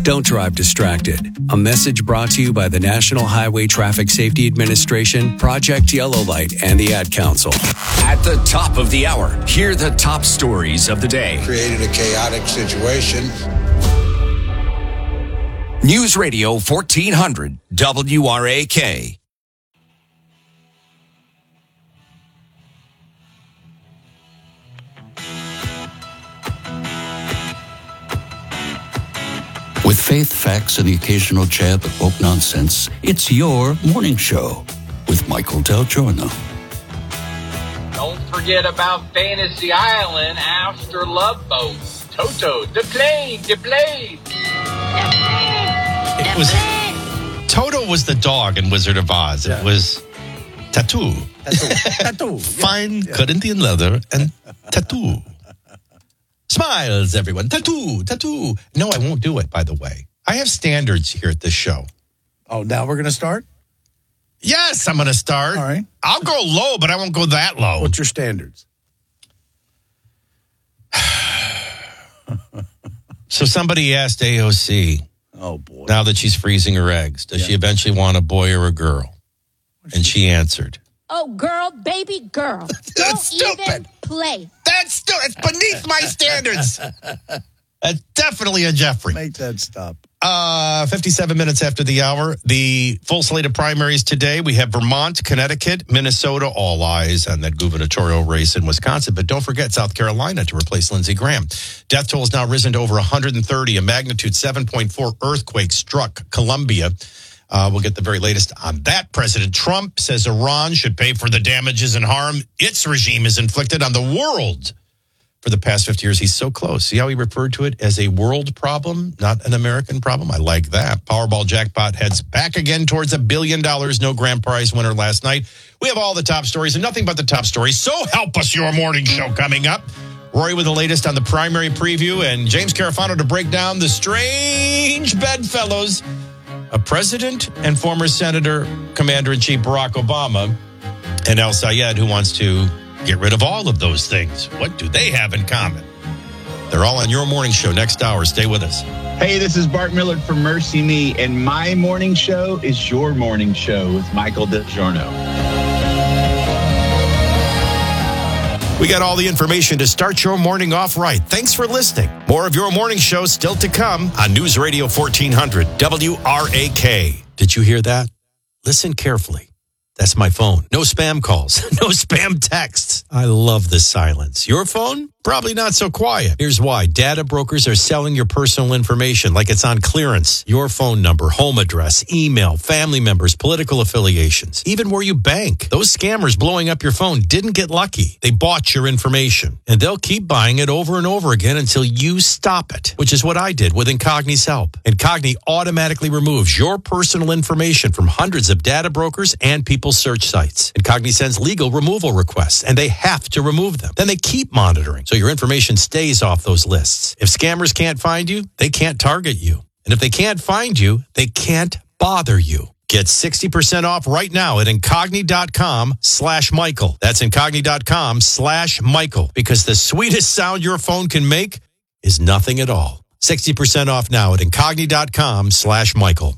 Don't drive distracted. A message brought to you by the National Highway Traffic Safety Administration, Project Yellow Light, and the Ad Council. At the top of the hour, hear the top stories of the day. Created a chaotic situation. News Radio 1400 WRAK. With faith, facts, and the occasional jab of woke nonsense, it's your morning show with Michael Del Giorno. Don't forget about Fantasy Island after Love Boat. Toto, the plane. It was Toto was the dog in Wizard of Oz. It was tattoo. Fine Corinthian leather and tattoo. Smiles, everyone. Tattoo. No, I won't do it, by the way. I have standards here at this show. Oh, now we're going to start? Yes, I'm going to start. All right. I'll go low, but I won't go that low. What's your standards? So somebody asked AOC, oh boy, now that she's freezing her eggs, does she eventually want a boy or a girl? And she answered, oh, girl, baby girl. That's Don't stupid. even play. It's beneath my standards. That's definitely a Jeffrey. Make that stop. 57 minutes after the hour. The full slate of primaries today. We have Vermont, Connecticut, Minnesota, all eyes on that gubernatorial race in Wisconsin. But don't forget South Carolina to replace Lindsey Graham. Death toll has now risen to over 130. A magnitude 7.4 earthquake struck Colombia. We'll get the very latest on that. President Trump says Iran should pay for the damages and harm its regime has inflicted on the world for the past 50 years. He's so close. See how he referred to it as a world problem, not an American problem? I like that. Powerball jackpot heads back again towards $1 billion. No grand prize winner last night. We have all the top stories and nothing but the top stories. So help us, your morning show coming up. Rory with the latest on the primary preview and James Carafano to break down the strange bedfellows of President and former Senator, Commander-in-Chief Barack Obama, and El Sayed, who wants to get rid of all of those things. What do they have in common? They're all on your morning show next hour. Stay with us. Hey, this is Bart Millard from Mercy Me, and my morning show is your morning show with Michael DiGiorno. We got all the information to start your morning off right. Thanks for listening. More of your morning show still to come on News Radio 1400 WRAK. Did you hear that? Listen carefully. That's my phone. No spam calls. No spam texts. I love the silence. Your phone? Probably not so quiet. Here's why. Data brokers are selling your personal information like it's on clearance. Your phone number, home address, email, family members, political affiliations, even where you bank. Those scammers blowing up your phone didn't get lucky. They bought your information, and they'll keep buying it over and over again until you stop it, which is what I did with Incogni's help. Incogni automatically removes your personal information from hundreds of data brokers and people's search sites. Incogni sends legal removal requests, and they have to remove them. Then they keep monitoring, so your information stays off those lists. If scammers can't find you, they can't target you. And if they can't find you, they can't bother you. Get 60% off right now at Incogni.com/Michael. That's Incogni.com/Michael. Because the sweetest sound your phone can make is nothing at all. 60% off now at Incogni.com/Michael.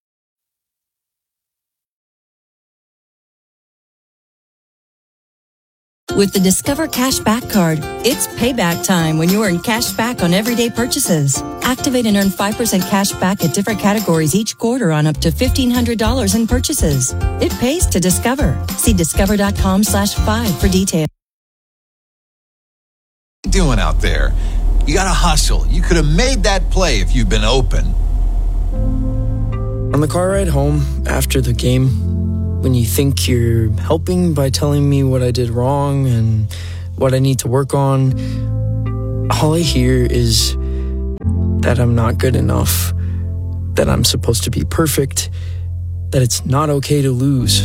With the Discover Cashback Card, it's payback time when you earn cash back on everyday purchases. Activate and earn 5% cash back at different categories each quarter on up to $1,500 in purchases. It pays to Discover. See discover.com/5 for details. What are you doing out there? You got to hustle. You could have made that play if you'd been open. On the car ride home after the game, when you think you're helping by telling me what I did wrong and what I need to work on, all I hear is that I'm not good enough, that I'm supposed to be perfect, that it's not okay to lose.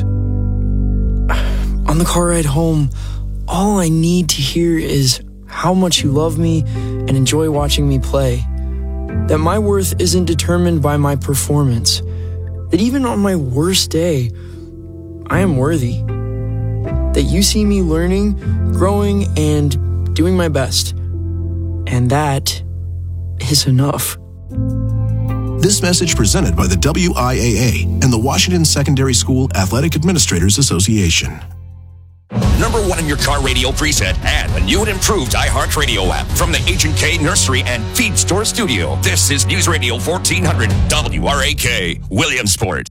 On the car ride home, all I need to hear is how much you love me and enjoy watching me play, that my worth isn't determined by my performance, that even on my worst day, I am worthy, that you see me learning, growing, and doing my best. And that is enough. This message presented by the WIAA and the Washington Secondary School Athletic Administrators Association. Number one in your car radio preset and a new and improved iHeartRadio app from the H&K Nursery and Feed Store Studio. This is News Radio 1400 WRAK, Williamsport.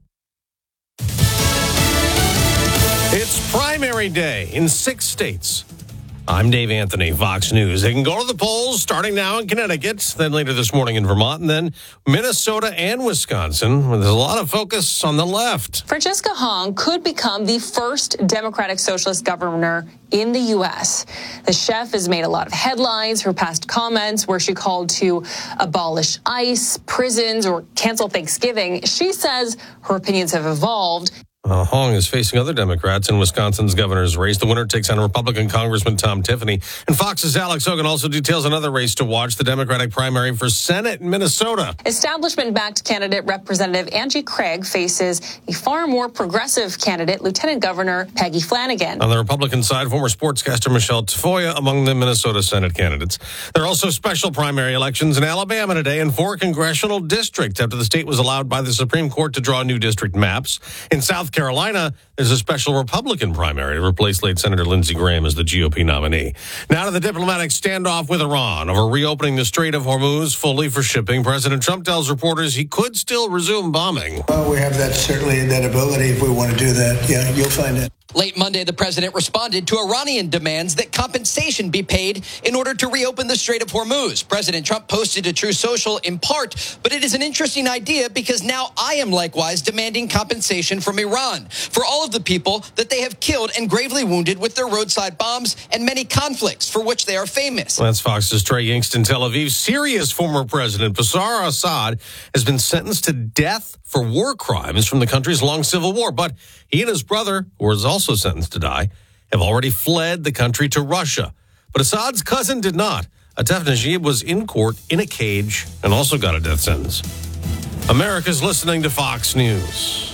It's primary day in 6 states. I'm Dave Anthony, Fox News. They can go to the polls starting now in Connecticut, then later this morning in Vermont, and then Minnesota and Wisconsin. There's a lot of focus on the left. Francesca Hong could become the first Democratic Socialist governor in the U.S. The chef has made a lot of headlines for past comments where she called to abolish ICE, prisons, or cancel Thanksgiving. She says her opinions have evolved. Hong is facing other Democrats in Wisconsin's governor's race. The winner takes on Republican Congressman Tom Tiffany. And Fox's Alex Hogan also details another race to watch, the Democratic primary for Senate in Minnesota. Establishment-backed candidate Representative Angie Craig faces a far more progressive candidate, Lieutenant Governor Peggy Flanagan. On the Republican side, former sportscaster Michelle Tafoya among the Minnesota Senate candidates. There are also special primary elections in Alabama today in 4 congressional districts after the state was allowed by the Supreme Court to draw new district maps. In South Carolina, there's a special Republican primary to replace late Senator Lindsey Graham as the GOP nominee. Now to the diplomatic standoff with Iran over reopening the Strait of Hormuz fully for shipping. President Trump tells reporters he could still resume bombing. Well, we have certainly that ability if we want to do that. Yeah, you'll find it. Late Monday, the president responded to Iranian demands that compensation be paid in order to reopen the Strait of Hormuz. President Trump posted to Truth Social in part, but it is an interesting idea because now I am likewise demanding compensation from Iran for all of the people that they have killed and gravely wounded with their roadside bombs and many conflicts for which they are famous. That's Fox's Trey Yingst in Tel Aviv. Syria's former president, Bashar al-Assad, has been sentenced to death for war crimes from the country's long civil war. But he and his brother, who was also sentenced to die, have already fled the country to Russia. But Assad's cousin did not. Atef Najib was in court in a cage and also got a death sentence. America's listening to Fox News.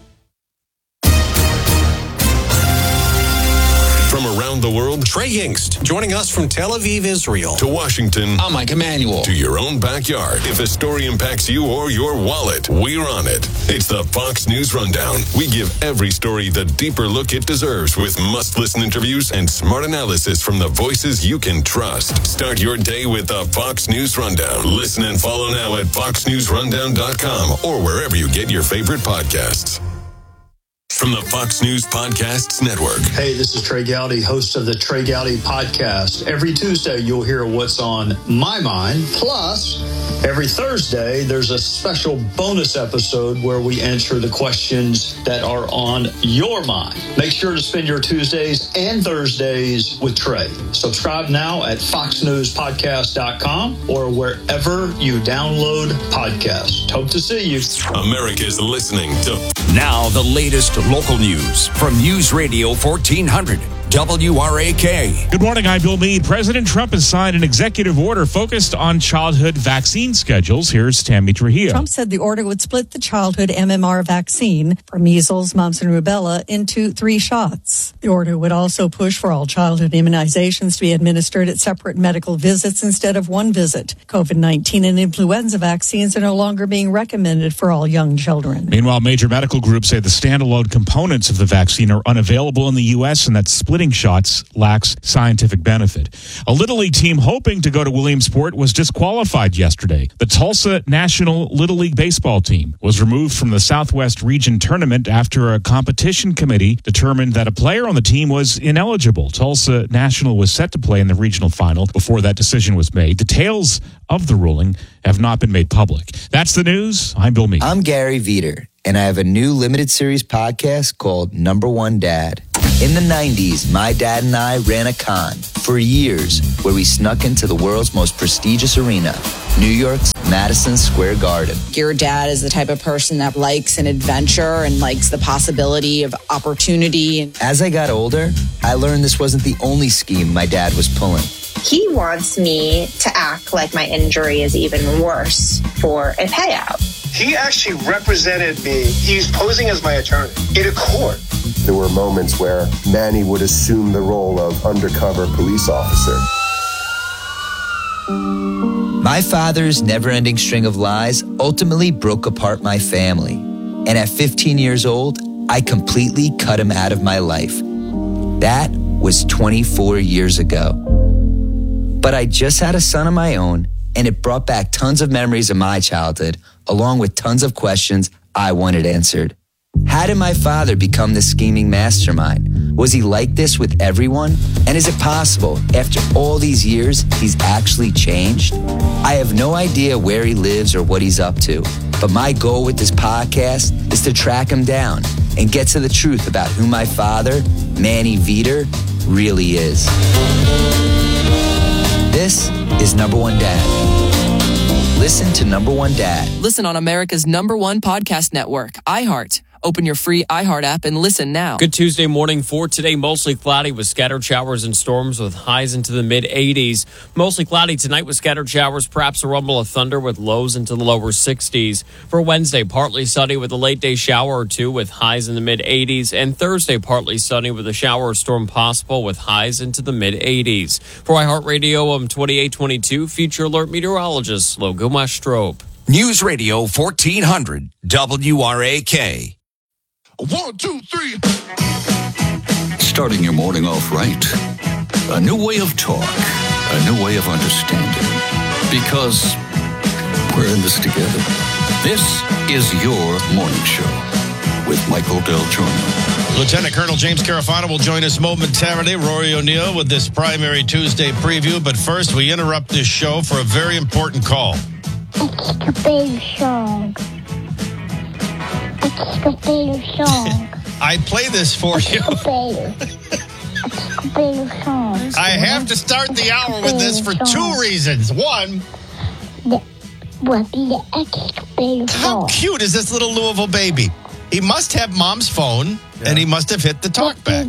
From around the world, Trey Yingst joining us from Tel Aviv, Israel. To Washington. I'm Mike Emanuel. To your own backyard. If a story impacts you or your wallet, we're on it. It's the Fox News Rundown. We give every story the deeper look it deserves with must-listen interviews and smart analysis from the voices you can trust. Start your day with the Fox News Rundown. Listen and follow now at foxnewsrundown.com or wherever you get your favorite podcasts. From the Fox News Podcasts Network. Hey, this is Trey Gowdy, host of the Trey Gowdy Podcast. Every Tuesday, you'll hear what's on my mind. Plus, every Thursday, there's a special bonus episode where we answer the questions that are on your mind. Make sure to spend your Tuesdays and Thursdays with Trey. Subscribe now at foxnewspodcast.com or wherever you download podcasts. Hope to see you. America's listening to... Now, the latest local news from News Radio 1400 WRAK. Good morning, I'm Bill Meade. President Trump has signed an executive order focused on childhood vaccine schedules. Here's Tammy Trujillo. Trump said the order would split the childhood MMR vaccine for measles, mumps, and rubella into 3 shots. The order would also push for all childhood immunizations to be administered at separate medical visits instead of one visit. COVID-19 and influenza vaccines are no longer being recommended for all young children. Meanwhile, major medical groups say the standalone components of the vaccine are unavailable in the U.S. and that splitting shots lacks scientific benefit. A Little League team hoping to go to Williamsport was disqualified yesterday. The Tulsa National Little League baseball team was removed from the Southwest Region tournament after a competition committee determined that a player on the team was ineligible. Tulsa National was set to play in the regional final before that decision was made. Details of the ruling have not been made public. That's the news. I'm Bill Meade. I'm Gary Veter, and I have a new limited series podcast called Number One Dad. In the 90s, my dad and I ran a con for years where we snuck into the world's most prestigious arena, New York's Madison Square Garden. Your dad is the type of person that likes an adventure and likes the possibility of opportunity. As I got older, I learned this wasn't the only scheme my dad was pulling. He wants me to act like my injury is even worse for a payout. He actually represented me. He's posing as my attorney in a court. There were moments where Manny would assume the role of undercover police officer. My father's never-ending string of lies ultimately broke apart my family. And at 15 years old, I completely cut him out of my life. That was 24 years ago. But I just had a son of my own, and it brought back tons of memories of my childhood, along with tons of questions I wanted answered. How did my father become the scheming mastermind? Was he like this with everyone? And is it possible, after all these years, he's actually changed? I have no idea where he lives or what he's up to, but my goal with this podcast is to track him down and get to the truth about who my father, Manny Veter, really is. This is Number One Dad. Listen to Number One Dad. Listen on America's #1 podcast network, iHeart. Open your free iHeart app and listen now. Good Tuesday morning for today. Mostly cloudy with scattered showers and storms with highs into the mid-80s. Mostly cloudy tonight with scattered showers, perhaps a rumble of thunder with lows into the lower 60s. For Wednesday, partly sunny with a late day shower or two with highs in the mid-80s. And Thursday, partly sunny with a shower or storm possible with highs into the mid-80s. For iHeartRadio, I'm 2822 Future Alert Meteorologist Logo Mastrop. News Radio 1400 WRAK. 1, 2, 3. Starting your morning off right. A new way of talk. A new way of understanding. Because we're in this together. This is your morning show with Michael Del Giorno. Lieutenant Colonel James Carafano will join us momentarily. Rory O'Neill with this Primary Tuesday preview. But first, we interrupt this show for a very important call. It's the baby song. It's the baby song. I play this for you. It's the baby song. I have to start the hour with this for two reasons. One, how cute is this little Louisville baby? He must have mom's phone, and he must have hit the talk back.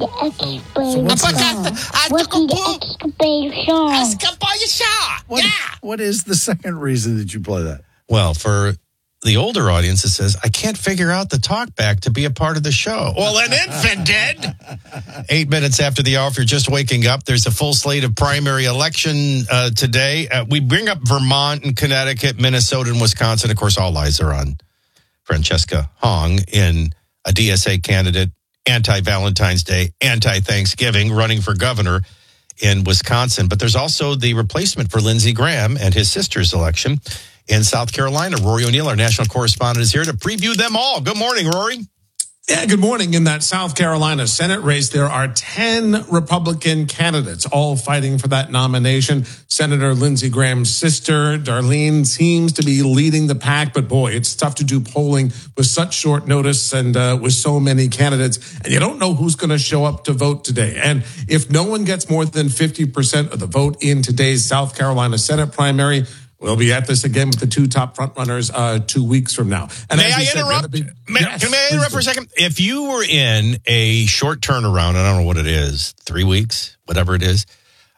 What is the second reason that you play that? Well, for the older audience, it says, I can't figure out the talk back to be a part of the show. Well, an infant did. 8 minutes after the hour, if you're just waking up, there's a full slate of primary election today. We bring up Vermont and Connecticut, Minnesota, and Wisconsin. Of course, all eyes are on Francesca Hong, in a DSA candidate, anti-Valentine's Day, anti-Thanksgiving, running for governor in Wisconsin. But there's also the replacement for Lindsey Graham and his sister's election in South Carolina. Rory O'Neill, our national correspondent, is here to preview them all. Good morning, Rory. Yeah, good morning. In that South Carolina Senate race, there are 10 Republican candidates, all fighting for that nomination. Senator Lindsey Graham's sister, Darlene, seems to be leading the pack, but boy, it's tough to do polling with such short notice and with so many candidates, and you don't know who's going to show up to vote today. And if no one gets more than 50% of the vote in today's South Carolina Senate primary, we'll be at this again with the two top frontrunners 2 weeks from now. And may I interrupt? May I interrupt for a second? If you were in a short turnaround, I don't know what it is, 3 weeks, whatever it is,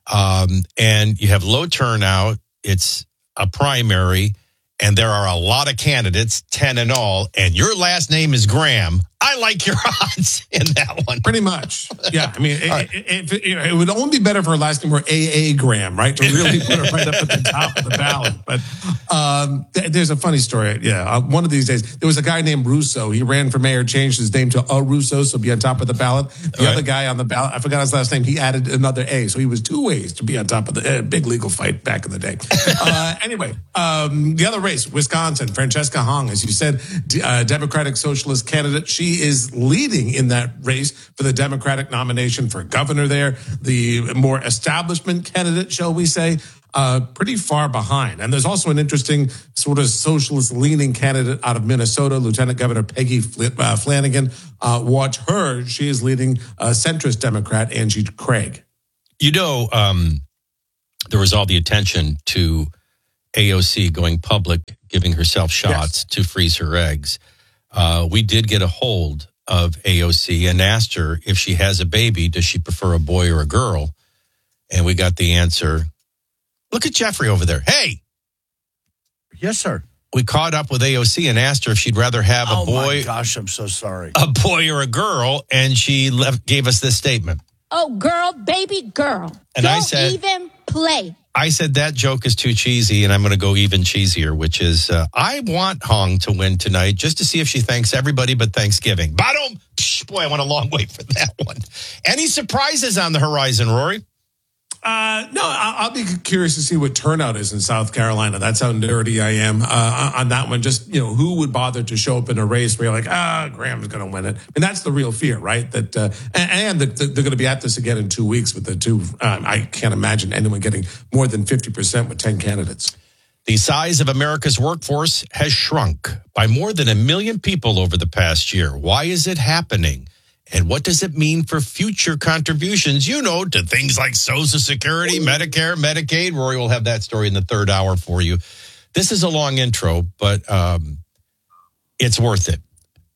and you have low turnout, it's a primary, and there are a lot of candidates, 10 in all, and your last name is Graham, I like your odds in that one. Pretty much. Yeah. I mean, it would only be better if her last name were A.A. Graham, right? To really put her right up at the top of the ballot. But there's a funny story. Yeah. One of these days, there was a guy named Russo. He ran for mayor, changed his name to A. Russo, so be on top of the ballot. The other guy on the ballot, I forgot his last name, he added another A. So he was two ways to be on top of the big legal fight back in the day. Anyway, the other race, Wisconsin, Francesca Hong, as you said, Democratic Socialist candidate. She is leading in that race for the Democratic nomination for governor there. The more establishment candidate, shall we say, pretty far behind. And there's also an interesting sort of socialist-leaning candidate out of Minnesota, Lieutenant Governor Peggy Flanagan. Watch her. She is leading centrist Democrat Angie Craig. You know, there was all the attention to AOC going public, giving herself shots to freeze her eggs. We did get a hold of AOC and asked her if she has a baby, does she prefer a boy or a girl? And we got the answer. Look at Jeffrey over there. Hey. Yes, sir. We caught up with AOC and asked her if she'd rather have a boy. Oh, my gosh, I'm so sorry. A boy or a girl. And she gave us this statement. Oh, girl, baby girl. And Don't I said, even play. I said that joke is too cheesy, and I'm going to go even cheesier, which is I want Hong to win tonight just to see if she thanks everybody but Thanksgiving. Bottom, boy, I went a long way for that one. Any surprises on the horizon, Rory? No, I'll be curious to see what turnout is in South Carolina. That's how nerdy I am on that one. Just, who would bother to show up in a race where you're like, Graham's going to win it. And that's the real fear, right? That and that they're going to be at this again in 2 weeks with the two. I can't imagine anyone getting more than 50% with 10 candidates. The size of America's workforce has shrunk by more than 1 million people over the past year. Why is it happening? And what does it mean for future contributions, to things like Social Security, Medicare, Medicaid? Rory will have that story in the third hour for you. This is a long intro, but it's worth it.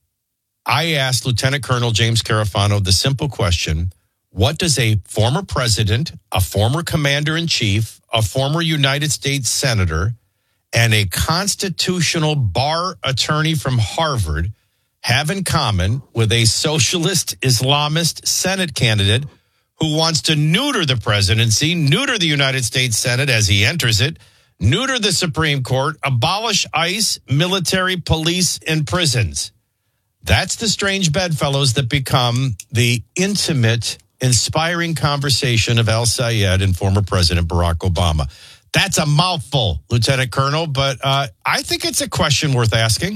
I asked Lieutenant Colonel James Carafano the simple question, what does a former president, a former commander-in-chief, a former United States senator, and a constitutional bar attorney from Harvard have in common with a socialist Islamist Senate candidate who wants to neuter the presidency, neuter the United States Senate as he enters it, neuter the Supreme Court, abolish ICE, military, police, and prisons? That's the strange bedfellows that become the intimate, inspiring conversation of Al Sayed and former President Barack Obama. That's a mouthful, Lieutenant Colonel, but I think it's a question worth asking.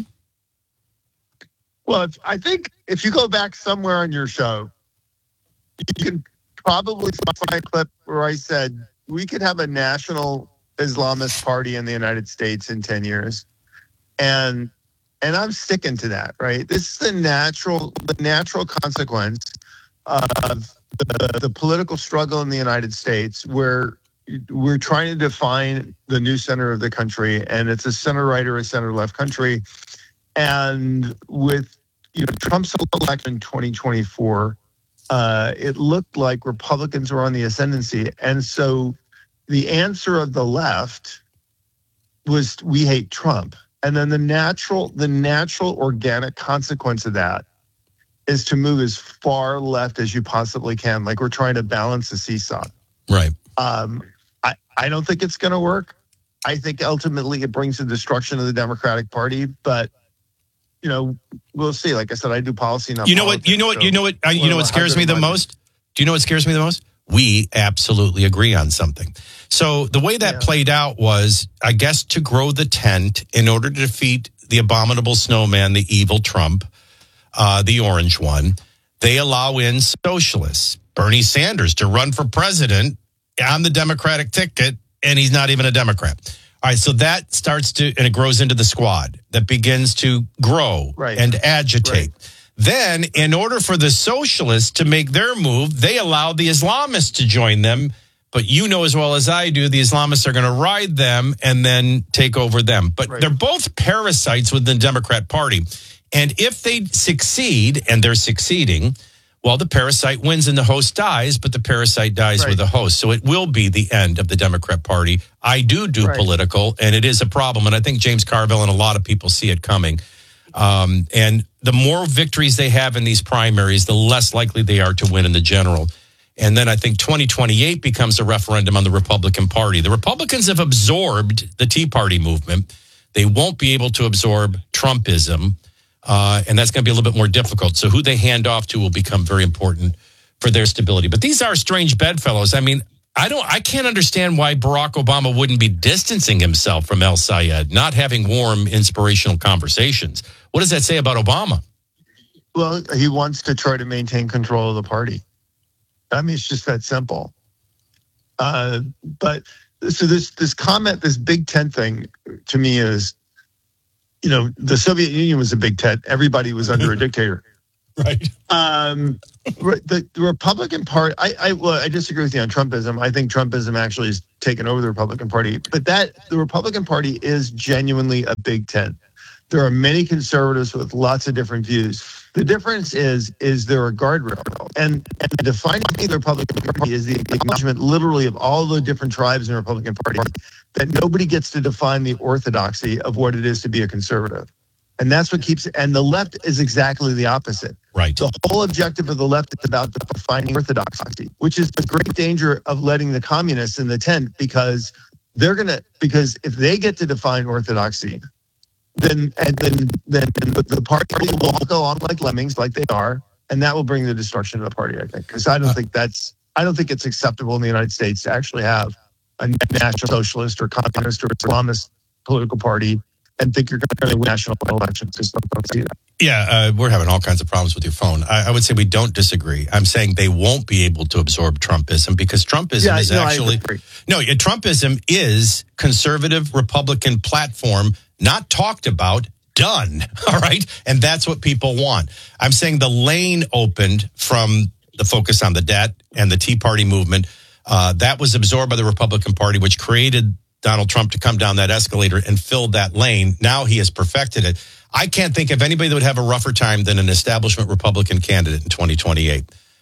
Well, I think if you go back somewhere on your show, you can probably find a clip where I said we could have a national Islamist party in the United States in 10 years. And I'm sticking to that, right? This is the natural consequence of the political struggle in the United States, where we're trying to define the new center of the country, and it's a center-right or a center-left country. And with Trump's election in 2024, it looked like Republicans were on the ascendancy. And so the answer of the left was, we hate Trump. And then the natural organic consequence of that is to move as far left as you possibly can. Like we're trying to balance the seesaw. Right. I don't think it's going to work. I think ultimately it brings the destruction of the Democratic Party, but we'll see. Like I said, I do policy now. You know what scares me the most? Do you know what scares me the most? We absolutely agree on something. So the way that played out was, I guess, to grow the tent in order to defeat the abominable snowman, the evil Trump, the orange one. They allow in socialists, Bernie Sanders, to run for president on the Democratic ticket, and he's not even a Democrat. All right, so that starts to, and it grows into the squad that begins to grow and agitate. Right. Then, in order for the socialists to make their move, they allow the Islamists to join them. But as well as I do, the Islamists are going to ride them and then take over them. But they're both parasites within the Democrat Party. And if they succeed, and they're succeeding, well, the parasite wins and the host dies, but the parasite dies with the host. So it will be the end of the Democrat Party. I do political, and it is a problem. And I think James Carville and a lot of people see it coming. And the more victories they have in these primaries, the less likely they are to win in the general. And then I think 2028 becomes a referendum on the Republican Party. The Republicans have absorbed the Tea Party movement. They won't be able to absorb Trumpism. And that's going to be a little bit more difficult. So who they hand off to will become very important for their stability. But these are strange bedfellows. I mean, I can't understand why Barack Obama wouldn't be distancing himself from El Sayed, not having warm, inspirational conversations. What does that say about Obama? Well, he wants to try to maintain control of the party. I mean, it's just that simple. But so this comment, this Big Tent thing, to me is, the Soviet Union was a big tent. Everybody was under a dictator. Right. The Republican Party, I disagree with you on Trumpism. I think Trumpism actually has taken over the Republican Party. But the Republican Party is genuinely a big tent. There are many conservatives with lots of different views. The difference is there a guardrail? And defining the Republican Party is the acknowledgement literally of all the different tribes in the Republican Party, that nobody gets to define the orthodoxy of what it is to be a conservative. And that's what and the left is exactly the opposite. Right. The whole objective of the left is about defining orthodoxy, which is the great danger of letting the communists in the tent, because because if they get to define orthodoxy, then the party will go on like lemmings, like they are, and that will bring the destruction of the party, I think. Because I don't think it's acceptable in the United States to actually have a national socialist or communist or Islamist political party and think you're going to win national elections. Just don't see that. Yeah, we're having all kinds of problems with your phone. I would say we don't disagree. I'm saying they won't be able to absorb Trumpism, because Trumpism is actually... Trumpism is conservative Republican platform, not talked about, done. All right? And that's what people want. I'm saying the lane opened from the focus on the debt and the Tea Party movement. That was absorbed by the Republican Party, which created Donald Trump to come down that escalator and fill that lane. Now he has perfected it. I can't think of anybody that would have a rougher time than an establishment Republican candidate in 2028.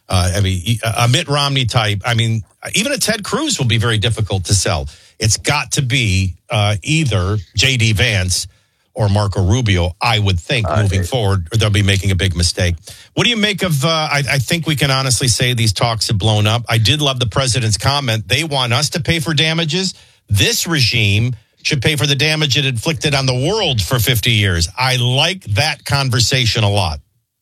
A Mitt Romney type. I mean, even a Ted Cruz will be very difficult to sell. It's got to be either J.D. Vance or Marco Rubio, I would think, moving forward, or they'll be making a big mistake. What do you make of, I think we can honestly say these talks have blown up. I did love the president's comment. They want us to pay for damages. This regime should pay for the damage it inflicted on the world for 50 years. I like that conversation a lot.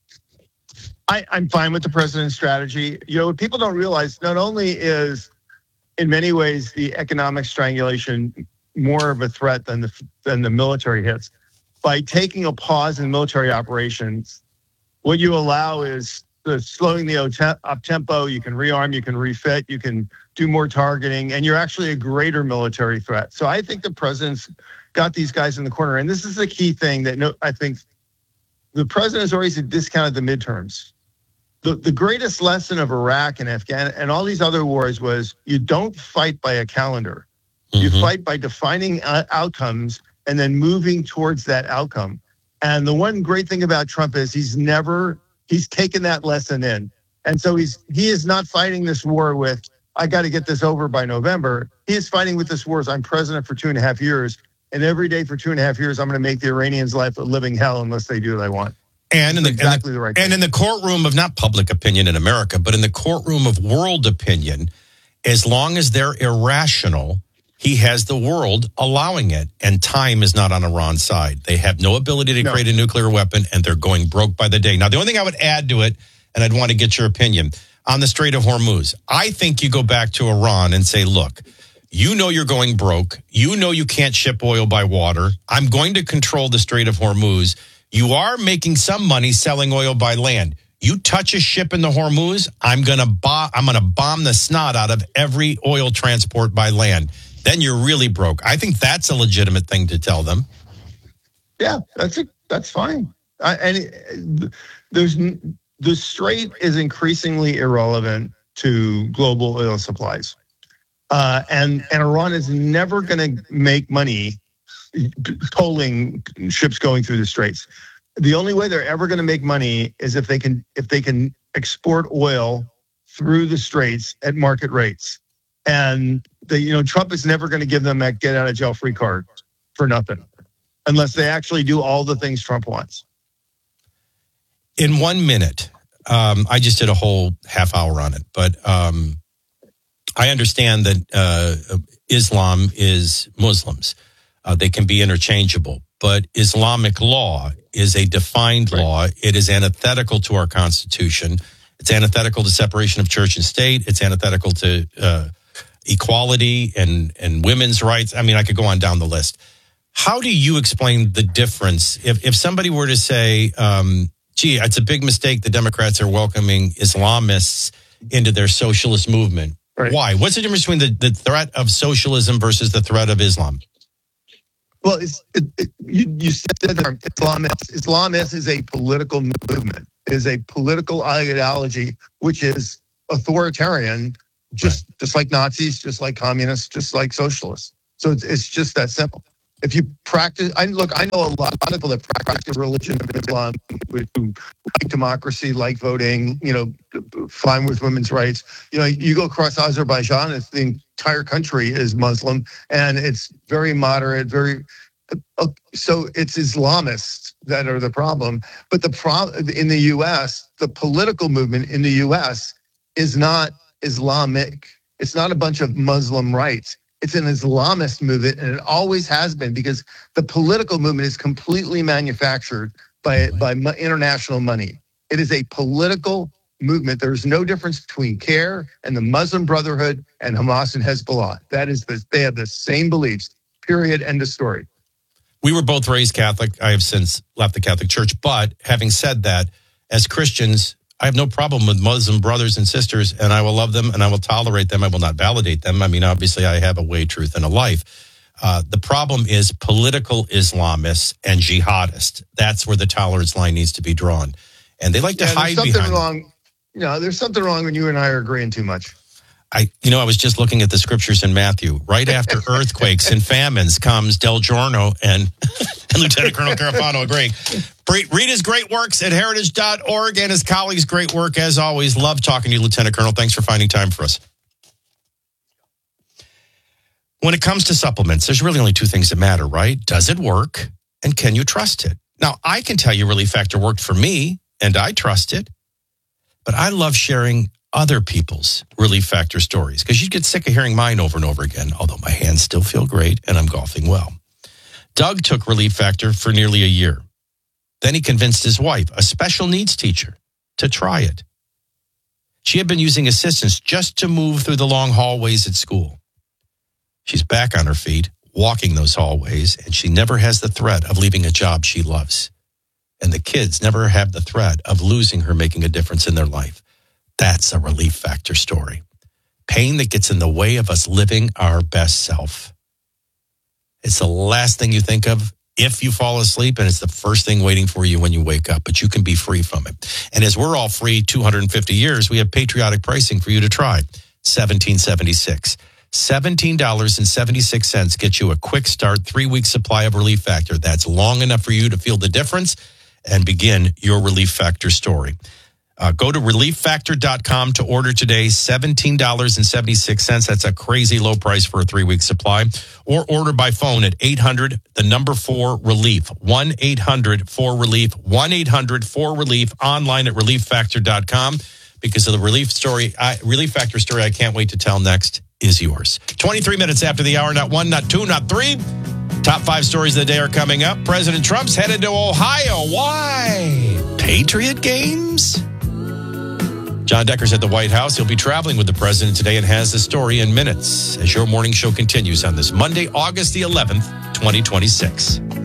I'm fine with the president's strategy. You know, what people don't realize, not only is, in many ways, the economic strangulation more of a threat than the military hits. By taking a pause in military operations, what you allow is slowing the up tempo. You can rearm, you can refit, you can do more targeting, and you're actually a greater military threat. So I think the president's got these guys in the corner. And this is the key thing that I think the president has always discounted the midterms. The greatest lesson of Iraq and Afghanistan and all these other wars was you don't fight by a calendar. You fight by defining outcomes and then moving towards that outcome. And the one great thing about Trump is he's taken that lesson in. And so he is not fighting this war with, I got to get this over by November. He is fighting with this war as I'm president for 2.5 years. And every day for 2.5 years, I'm going to make the Iranians' life a living hell unless they do what I want. And in the courtroom of not public opinion in America, but in the courtroom of world opinion, as long as they're irrational, he has the world allowing it. And time is not on Iran's side. They have no ability to create a nuclear weapon, and they're going broke by the day. Now, the only thing I would add to it, and I'd want to get your opinion, on the Strait of Hormuz, I think you go back to Iran and say, look, you know you're going broke. You know you can't ship oil by water. I'm going to control the Strait of Hormuz. You are making some money selling oil by land. You touch a ship in the Hormuz, I'm going to bomb the snot out of every oil transport by land. Then you're really broke. I think that's a legitimate thing to tell them. Yeah, that's fine. The Strait is increasingly irrelevant to global oil supplies. And Iran is never going to make money tolling ships going through the Straits. The only way they're ever going to make money is if they can export oil through the Straits at market rates. And Trump is never going to give them that get out of jail free card for nothing, unless they actually do all the things Trump wants. In 1 minute, I just did a whole half hour on it, but I understand that Islam is Muslims. They can be interchangeable, but Islamic law is a defined law. It is antithetical to our Constitution. It's antithetical to separation of church and state. It's antithetical to equality and women's rights. I mean, I could go on down the list. How do you explain the difference? If somebody were to say, gee, it's a big mistake the Democrats are welcoming Islamists into their socialist movement. Right. Why? What's the difference between the threat of socialism versus the threat of Islam? Well, you said that Islamist is a political movement, is a political ideology, which is authoritarian, just like Nazis, just like communists, just like socialists. So it's just that simple. If you practice, I know a lot of people that practice religion of Islam, who like democracy, like voting, fine with women's rights. You go across Azerbaijan, the entire country is Muslim, and it's very moderate, so it's Islamist. that are the problem. But in the U.S., the political movement in the U.S. is not Islamic. It's not a bunch of Muslim rights. It's an Islamist movement, and it always has been, because the political movement is completely manufactured by international money. It is a political movement. There's no difference between CAIR and the Muslim Brotherhood and Hamas and Hezbollah. They have the same beliefs, period, end of story. We were both raised Catholic. I have since left the Catholic Church. But having said that, as Christians, I have no problem with Muslim brothers and sisters, and I will love them and I will tolerate them. I will not validate them. I mean, obviously, I have a way, truth, and a life. The problem is political Islamists and jihadists. That's where the tolerance line needs to be drawn. And they like to hide behind. There's something wrong when you and I are agreeing too much. I was just looking at the scriptures in Matthew. Right after earthquakes and famines comes Del Giorno and Lieutenant Colonel Carafano agree. Read his great works at heritage.org and his colleagues' great work, as always. Love talking to you, Lieutenant Colonel. Thanks for finding time for us. When it comes to supplements, there's really only two things that matter, right? Does it work? And can you trust it? Now, I can tell you Relief Factor worked for me, and I trust it. But I love sharing other people's Relief Factor stories, because you get sick of hearing mine over and over again, although my hands still feel great and I'm golfing well. Doug took Relief Factor for nearly a year. Then he convinced his wife, a special needs teacher, to try it. She had been using assistance just to move through the long hallways at school. She's back on her feet, walking those hallways, and she never has the threat of leaving a job she loves. And the kids never have the threat of losing her making a difference in their life. That's a Relief Factor story. Pain that gets in the way of us living our best self. It's the last thing you think of if you fall asleep, and it's the first thing waiting for you when you wake up, but you can be free from it. And as we're all free 250 years, we have patriotic pricing for you to try. $17.76. $17.76 gets you a quick start, 3-week supply of Relief Factor. That's long enough for you to feel the difference and begin your Relief Factor story. Go to relieffactor.com to order today, $17.76. That's a crazy low price for a 3-week supply. Or order by phone at 800-4-RELIEF, 1-800-4-RELIEF, 1-800-4-RELIEF, online at relieffactor.com. Because of the Relief Factor story I can't wait to tell next is yours. 23 minutes after the hour, not one, not two, not three. Top 5 stories of the day are coming up. President Trump's headed to Ohio. Why? Patriot games? John Decker's at the White House. He'll be traveling with the president today and has the story in minutes as your morning show continues on this Monday, August the 11th, 2026.